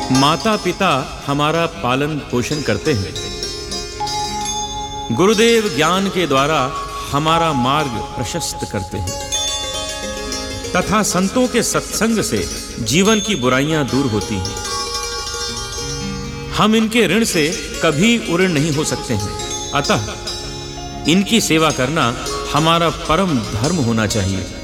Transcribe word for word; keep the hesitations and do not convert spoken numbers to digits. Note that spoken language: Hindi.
माता पिता हमारा पालन पोषण करते हैं। गुरुदेव ज्ञान के द्वारा हमारा मार्ग प्रशस्त करते हैं तथा संतों के सत्संग से जीवन की बुराइयां दूर होती हैं। हम इनके ऋण से कभी उऋण नहीं हो सकते हैं, अतः इनकी सेवा करना हमारा परम धर्म होना चाहिए।